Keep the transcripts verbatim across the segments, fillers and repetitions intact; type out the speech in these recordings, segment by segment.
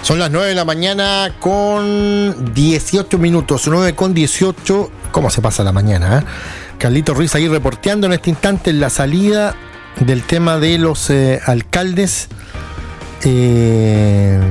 Son las nueve de la mañana con dieciocho minutos, nueve con dieciocho. ¿Cómo se pasa la mañana? Eh? Carlito Ruiz ahí reporteando en este instante la salida del tema de los eh, alcaldes. Eh,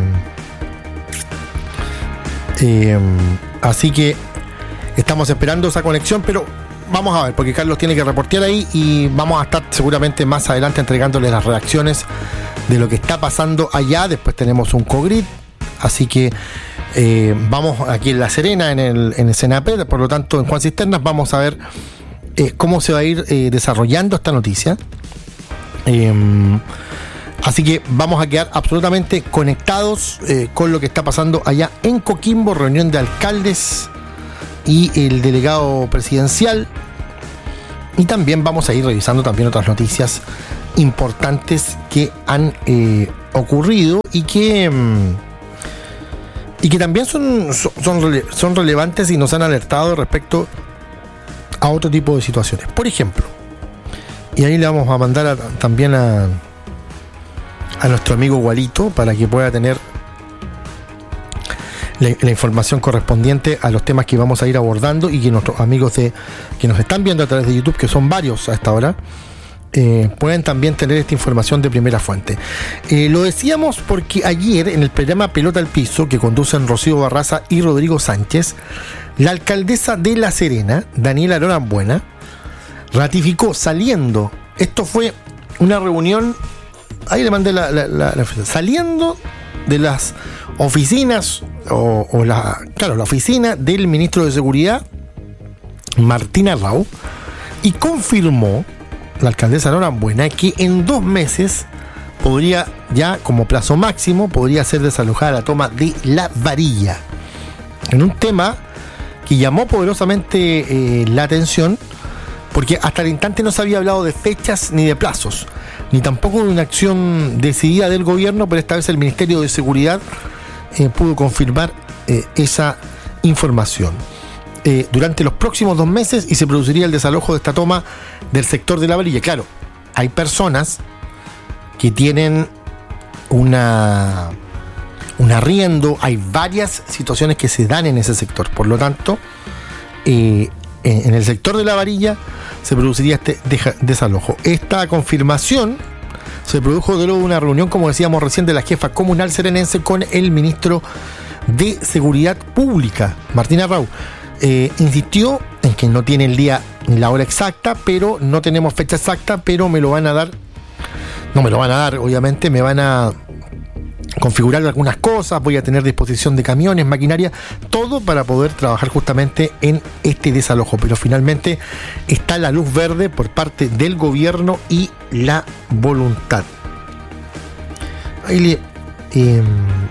eh, así que estamos esperando esa conexión, pero vamos a ver, porque Carlos tiene que reportear ahí y vamos a estar seguramente más adelante entregándoles las reacciones de lo que está pasando allá. Después tenemos un COGRID, así que eh, vamos aquí en La Serena, en el, en el Senapred, por lo tanto en Juan Cisternas vamos a ver eh, cómo se va a ir eh, desarrollando esta noticia. Eh, así que vamos a quedar absolutamente conectados eh, con lo que está pasando allá en Coquimbo, reunión de alcaldes y el delegado presidencial, y también vamos a ir revisando también otras noticias importantes que han eh, ocurrido y que mm, y que también son, son, rele- son relevantes y nos han alertado respecto a otro tipo de situaciones. Por ejemplo, y ahí le vamos a mandar a, también a a nuestro amigo Gualito para que pueda tener La, la información correspondiente a los temas que vamos a ir abordando y que nuestros amigos de, que nos están viendo a través de YouTube, que son varios a esta hora, eh, pueden también tener esta información de primera fuente. Eh, lo decíamos porque ayer en el programa Pelota al Piso, que conducen Rocío Barraza y Rodrigo Sánchez, la alcaldesa de La Serena, Daniela Norambuena, ratificó saliendo, esto fue una reunión, ahí le mandé la, la, la, la saliendo de las oficinas o, o la, claro, la oficina del ministro de Seguridad, Martín Arrau, y confirmó la alcaldesa Norambuena que en dos meses podría, ya como plazo máximo, podría ser desalojada la toma de La Varilla, en un tema que llamó poderosamente eh, la atención, porque hasta el instante no se había hablado de fechas ni de plazos, ni tampoco de una acción decidida del gobierno, pero esta vez el Ministerio de Seguridad eh, pudo confirmar eh, esa información. Eh, durante los próximos dos meses y se produciría el desalojo de esta toma del sector de La Varilla. Claro, hay personas que tienen una un arriendo, hay varias situaciones que se dan en ese sector, por lo tanto, eh, en el sector de La Varilla se produciría este deja, desalojo. Esta confirmación se produjo de luego de una reunión, como decíamos recién, de la jefa comunal serenense con el ministro de Seguridad Pública, Martín Arrau. Eh, insistió en que no tiene el día ni la hora exacta, pero no tenemos fecha exacta, pero me lo van a dar, no me lo van a dar, obviamente, me van a configurar algunas cosas, voy a tener disposición de camiones, maquinaria, todo para poder trabajar justamente en este desalojo, pero finalmente está la luz verde por parte del gobierno y la voluntad. Ahí le, eh,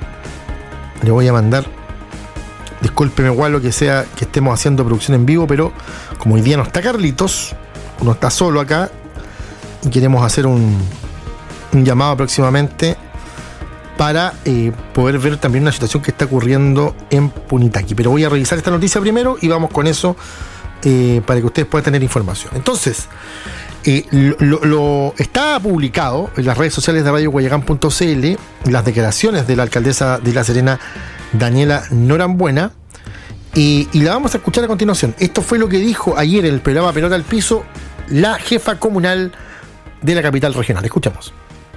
le voy a mandar, discúlpeme igual lo que sea que estemos haciendo producción en vivo, pero como hoy día no está Carlitos, uno está solo acá y queremos hacer un, un llamado próximamente para eh, poder ver también una situación que está ocurriendo en Punitaqui. Pero voy a revisar esta noticia primero y vamos con eso eh, para que ustedes puedan tener información. Entonces, eh, lo, lo está publicado en las redes sociales de radio guayacán punto c l las declaraciones de la alcaldesa de La Serena, Daniela Norambuena, eh, y la vamos a escuchar a continuación. Esto fue lo que dijo ayer en el programa Pelota al Piso la jefa comunal de la capital regional. Escuchamos.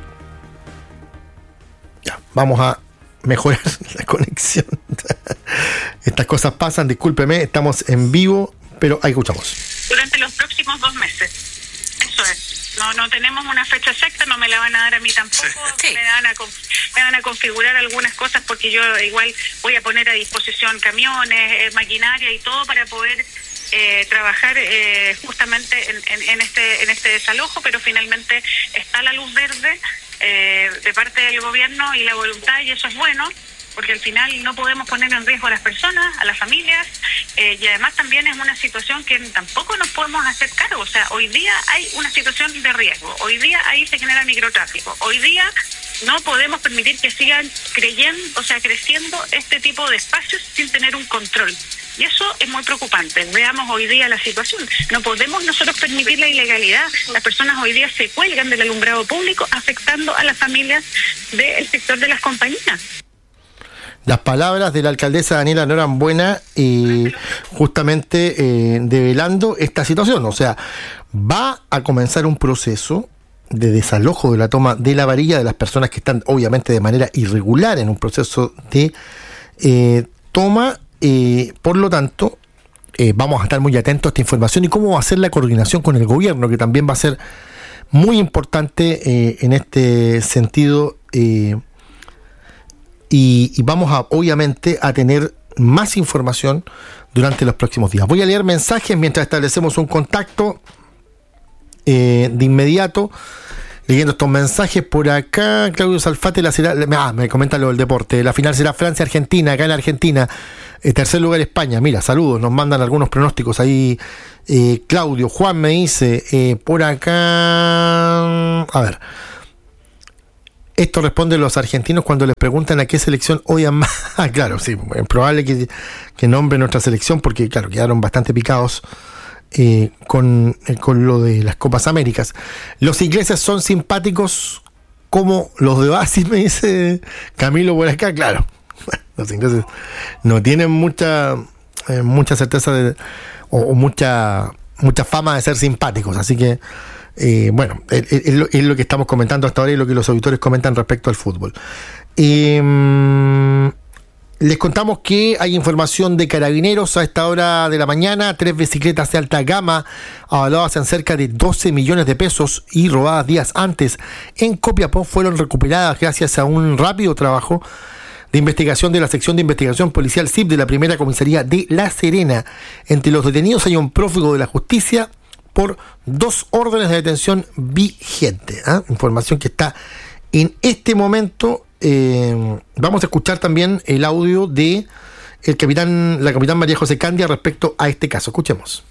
Ya, vamos a mejorar la conexión. Estas cosas pasan, discúlpeme, estamos en vivo, pero ahí escuchamos. Durante los próximos dos meses. Eso es. No no tenemos una fecha exacta, no me la van a dar a mí tampoco. Sí. Me, van a, me van a configurar algunas cosas porque yo igual voy a poner a disposición camiones, eh, maquinaria y todo para poder eh, trabajar eh, justamente en, en, en este en este desalojo, pero finalmente está la luz verde Eh, de parte del gobierno y la voluntad, y eso es bueno, porque al final no podemos poner en riesgo a las personas, a las familias, eh, y además también es una situación que tampoco nos podemos hacer cargo. O sea, hoy día hay una situación de riesgo, hoy día ahí se genera microtráfico, hoy día no podemos permitir que sigan creyendo, o sea, creciendo este tipo de espacios sin tener un control. Y eso es muy preocupante. Veamos hoy día la situación. No podemos nosotros permitir la ilegalidad. Las personas hoy día se cuelgan del alumbrado público, afectando a las familias del sector de las compañías. Las palabras de la alcaldesa Daniela Norambuena, eh, justamente eh, develando esta situación. O sea, va a comenzar un proceso de desalojo de la toma de la varilla de las personas que están obviamente de manera irregular en un proceso de eh, toma. Eh, por lo tanto, eh, vamos a estar muy atentos a esta información y cómo va a ser la coordinación con el gobierno, que también va a ser muy importante eh, en este sentido. Eh, y, y vamos a obviamente a tener más información durante los próximos días. Voy a leer mensajes mientras establecemos un contacto eh, de inmediato. Leyendo estos mensajes por acá, Claudio Salfate, la será, ah, me comenta lo del deporte. La final será Francia-Argentina, acá en Argentina. Eh, tercer lugar España. Mira, saludos, nos mandan algunos pronósticos ahí. Eh, Claudio, Juan me dice, eh, por acá. A ver. Esto responden los argentinos cuando les preguntan a qué selección odian más. Claro, sí, es probable que, que nombre nuestra selección porque, claro, quedaron bastante picados. Eh, con, eh, con lo de las Copas Américas. Los ingleses son simpáticos como los de Oasis, me dice Camilo por acá. Claro, los ingleses no tienen mucha eh, mucha certeza de, o, o mucha mucha fama de ser simpáticos, así que eh, bueno, es, es, lo, es lo que estamos comentando hasta ahora y lo que los auditores comentan respecto al fútbol. Eh, Les contamos que hay información de Carabineros a esta hora de la mañana. Tres bicicletas de alta gama avaladas en cerca de doce millones de pesos y robadas días antes en Copiapó fueron recuperadas gracias a un rápido trabajo de investigación de la sección de investigación policial S I P de la primera comisaría de La Serena. Entre los detenidos hay un prófugo de la justicia por dos órdenes de detención vigentes. ¿eh? Información que está en este momento. Eh, vamos a escuchar también el audio de el capitán, la capitán María José Candia respecto a este caso. Escuchemos.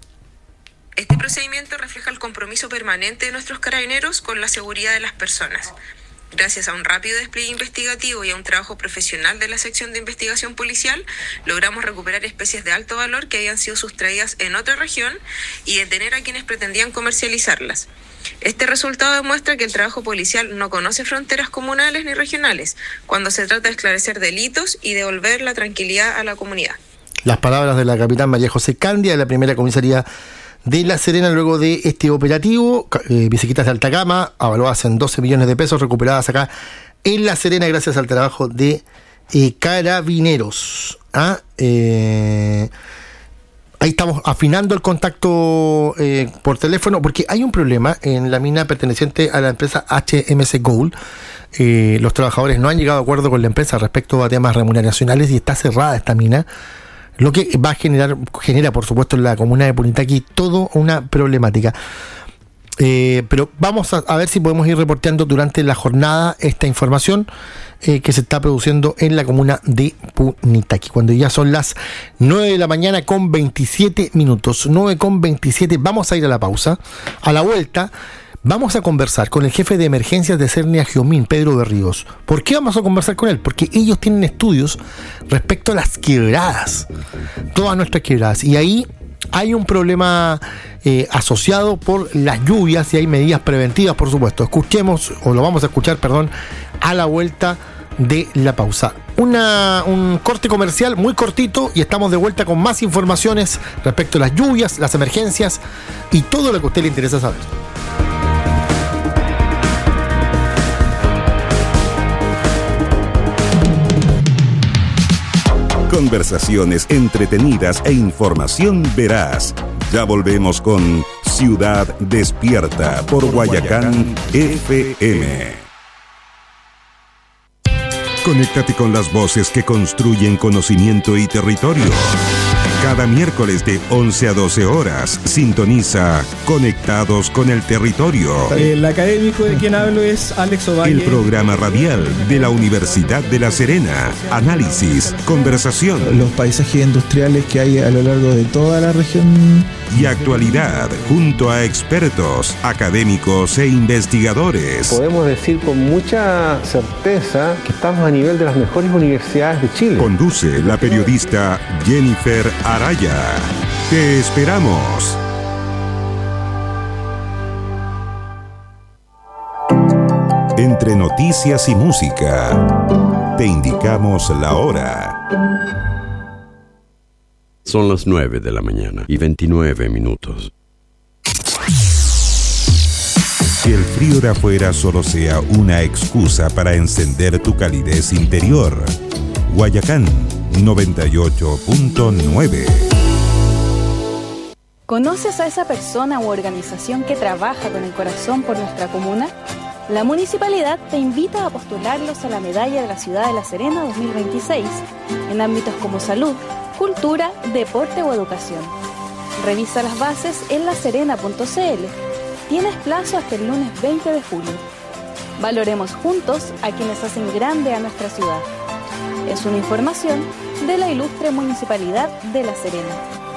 Este procedimiento refleja el compromiso permanente de nuestros carabineros con la seguridad de las personas. Gracias a un rápido despliegue investigativo y a un trabajo profesional de la sección de investigación policial, logramos recuperar especies de alto valor que habían sido sustraídas en otra región y detener a quienes pretendían comercializarlas. Este resultado demuestra que el trabajo policial no conoce fronteras comunales ni regionales cuando se trata de esclarecer delitos y devolver la tranquilidad a la comunidad. Las palabras de la capitán María José Candia de la primera comisaría de La Serena luego de este operativo. Eh, bicicletas de alta gama avaluadas en doce millones de pesos recuperadas acá en La Serena gracias al trabajo de eh, Carabineros. ¿Ah? Eh... Ahí estamos afinando el contacto eh, por teléfono, porque hay un problema en la mina perteneciente a la empresa H M C Gold. Eh, los trabajadores no han llegado a acuerdo con la empresa respecto a temas remuneracionales y está cerrada esta mina, lo que va a generar, genera por supuesto en la comuna de Punitaqui toda una problemática. Eh, pero vamos a, a ver si podemos ir reporteando durante la jornada esta información eh, que se está produciendo en la comuna de Punitaqui, cuando ya son las nueve de la mañana con veintisiete minutos, nueve con veintisiete. Vamos a ir a la pausa. A la vuelta vamos a conversar con el jefe de emergencias de Cernia Giomín, Pedro Berríos. ¿Por qué vamos a conversar con él? Porque ellos tienen estudios respecto a las quebradas, todas nuestras quebradas, y ahí hay un problema eh, asociado por las lluvias y hay medidas preventivas, por supuesto. Escuchemos, o lo vamos a escuchar, perdón, a la vuelta de la pausa. Una, un corte comercial muy cortito y estamos de vuelta con más informaciones respecto a las lluvias, las emergencias y todo lo que a usted le interesa saber. Conversaciones entretenidas e información veraz. Ya volvemos con Ciudad Despierta por Guayacán F M. Conéctate con las voces que construyen conocimiento y territorio. Cada miércoles de once a doce horas, sintoniza Conectados con el Territorio. El académico de quien hablo es Alex Ovalle. El programa radial de la Universidad de La Serena. Análisis, conversación. Los paisajes industriales que hay a lo largo de toda la región. Y actualidad, junto a expertos, académicos e investigadores. Podemos decir con mucha certeza que estamos a nivel de las mejores universidades de Chile. Conduce la periodista Jennifer Araya. Te esperamos. Entre noticias y música, te indicamos la hora. Son las nueve de la mañana y veintinueve minutos. Que el frío de afuera solo sea una excusa para encender tu calidez interior. Guayacán noventa y ocho punto nueve. ¿Conoces a esa persona u organización que trabaja con el corazón por nuestra comuna? La municipalidad te invita a postularlos a la Medalla de la Ciudad de La Serena dos mil veintiséis en ámbitos como salud, cultura, deporte o educación. Revisa las bases en la serena punto c l. Tienes plazo hasta el lunes veinte de julio. Valoremos juntos a quienes hacen grande a nuestra ciudad. Es una información de la ilustre Municipalidad de La Serena.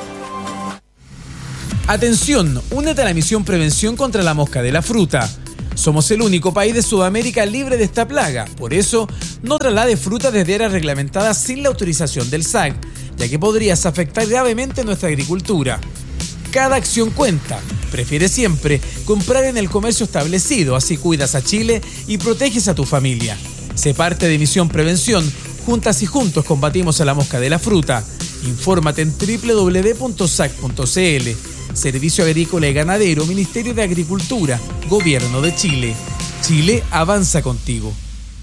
Atención, únete a la misión Prevención contra la Mosca de la Fruta. Somos el único país de Sudamérica libre de esta plaga. Por eso, no traslades fruta desde áreas reglamentadas sin la autorización del S A C, ya que podrías afectar gravemente nuestra agricultura. Cada acción cuenta. Prefiere siempre comprar en el comercio establecido, así cuidas a Chile y proteges a tu familia. Sé parte de Misión Prevención. Juntas y juntos combatimos a la mosca de la fruta. Infórmate en doble u doble u doble u punto s a c punto c l. Servicio Agrícola y Ganadero, Ministerio de Agricultura, Gobierno de Chile. Chile avanza contigo.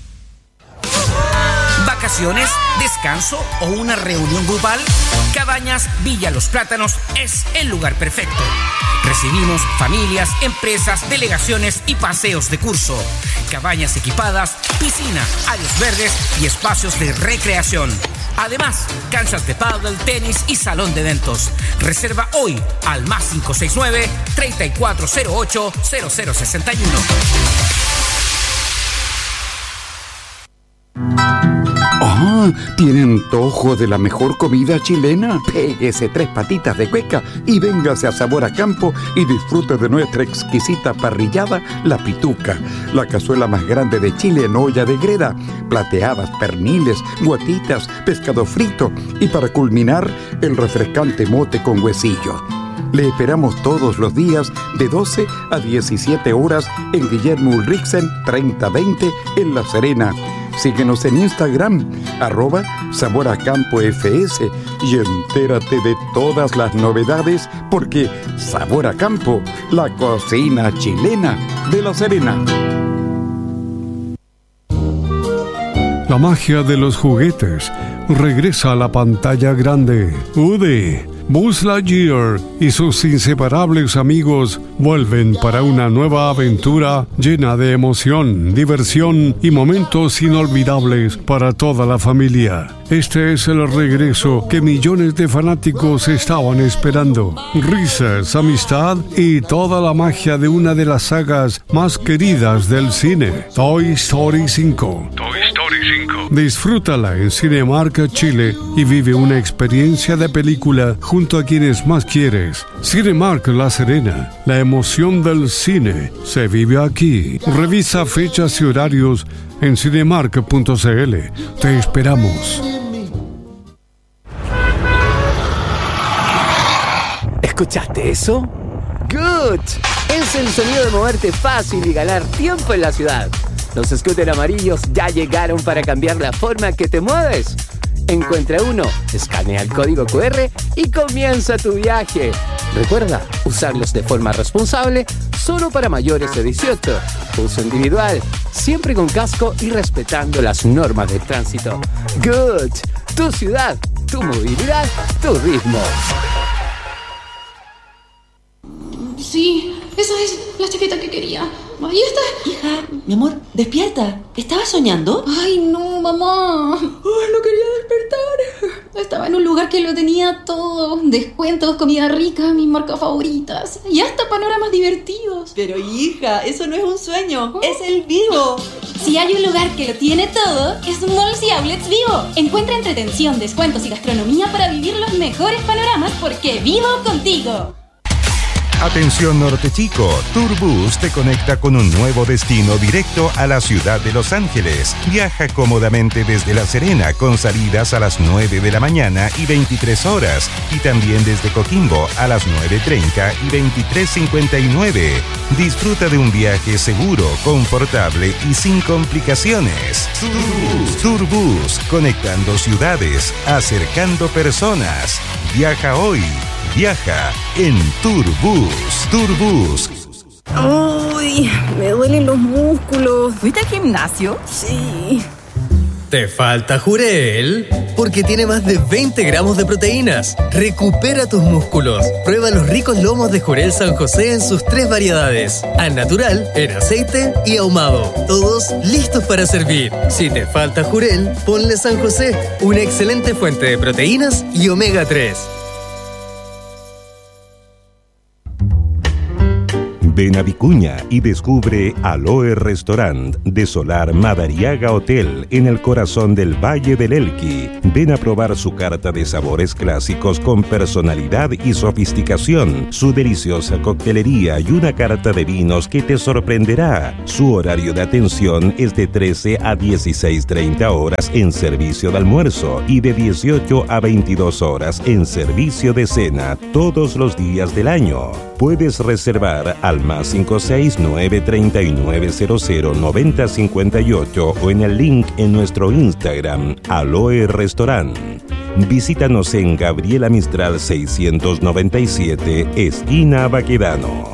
¿Vacaciones, descanso o una reunión grupal? Cabañas Villa Los Plátanos es el lugar perfecto. Recibimos familias, empresas, delegaciones y paseos de curso. Cabañas equipadas, piscina, áreas verdes y espacios de recreación. Además, canchas de pádel, tenis y salón de eventos. Reserva hoy al más cinco seis nueve, tres cuatro cero ocho, cero cero seis uno. Ah, ¿tiene antojo de la mejor comida chilena? Péguese tres patitas de cueca y véngase a Sabor a Campo y disfrute de nuestra exquisita parrillada, La Pituca, la cazuela más grande de Chile en olla de greda, plateadas, perniles, guatitas, pescado frito y para culminar, el refrescante mote con huesillo. Le esperamos todos los días de doce a diecisiete horas en Guillermo Ulrichsen treinta veinte en La Serena. Síguenos en Instagram, arroba Sabor a Campo F S y entérate de todas las novedades porque Sabor a Campo, la cocina chilena de La Serena. La magia de los juguetes regresa a la pantalla grande. Woody, Buzz Lightyear y sus inseparables amigos vuelven para una nueva aventura llena de emoción, diversión y momentos inolvidables para toda la familia. Este es el regreso que millones de fanáticos estaban esperando. Risas, amistad y toda la magia de una de las sagas más queridas del cine, Toy Story cinco. Toy Story cinco. Disfrútala en Cinemark Chile y vive una experiencia de película junto a quienes más quieres. Cinemark La Serena, la emoción del cine se vive aquí. Revisa fechas y horarios en cinemark punto c l. Te esperamos. ¿Escuchaste eso? ¡Good! Es el sonido de moverte fácil y ganar tiempo en la ciudad. Los scooters amarillos ya llegaron para cambiar la forma que te mueves. Encuentra uno, escanea el código cu erre y comienza tu viaje. Recuerda, usarlos de forma responsable, solo para mayores de dieciocho. Uso individual, siempre con casco y respetando las normas de tránsito. Good, tu ciudad, tu movilidad, tu ritmo. Sí, esa es la chaqueta que quería. Ahí está. Hija, mi amor, despierta. ¿Estabas soñando? Ay, no, mamá. Ay, no quería despertar. Estaba en un lugar que lo tenía todo. Descuentos, comida rica, mis marcas favoritas. Y hasta panoramas divertidos. Pero hija, eso no es un sueño. ¿Oh? Es el Vivo. Si hay un lugar que lo tiene todo, es Malls y Outlets Vivo. Encuentra entretención, descuentos y gastronomía para vivir los mejores panoramas porque vivo contigo. Atención Norte Chico, Turbus te conecta con un nuevo destino directo a la ciudad de Los Ángeles. Viaja cómodamente desde La Serena con salidas a las nueve de la mañana y veintitrés horas y también desde Coquimbo a las nueve treinta y veintitrés cincuenta y nueve. Disfruta de un viaje seguro, confortable y sin complicaciones. Turbus, Turbus, conectando ciudades, acercando personas. Viaja hoy. Viaja en Turbus. Turbus. Uy, me duelen los músculos. ¿Fuiste al gimnasio? Sí. ¿Te falta Jurel? Porque tiene más de veinte gramos de proteínas. Recupera tus músculos. Prueba los ricos lomos de Jurel San José en sus tres variedades. Al natural, en aceite y ahumado. Todos listos para servir. Si te falta Jurel, ponle San José. Una excelente fuente de proteínas y omega tres. Ven a Vicuña y descubre Aloe Restaurant de Solar Madariaga Hotel en el corazón del Valle del Elqui. Ven a probar su carta de sabores clásicos con personalidad y sofisticación, su deliciosa coctelería y una carta de vinos que te sorprenderá. Su horario de atención es de trece a dieciséis treinta horas en servicio de almuerzo y de dieciocho a veintidós horas en servicio de cena todos los días del año. Puedes reservar al más cinco seis nueve tres nueve cero cero nueve cero cinco ocho o en el link en nuestro Instagram, Aloe Restaurant. Visítanos en Gabriela Mistral seiscientos noventa y siete, esquina Baquedano.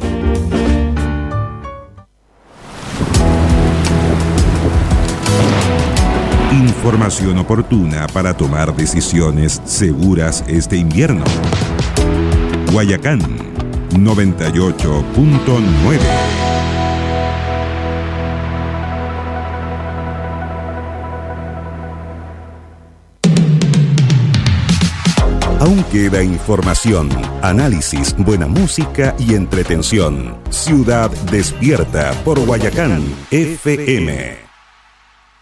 Información oportuna para tomar decisiones seguras este invierno. Guayacán noventa y ocho punto nueve. Aún queda información, análisis, buena música y entretención. Ciudad Despierta por Guayacán F M.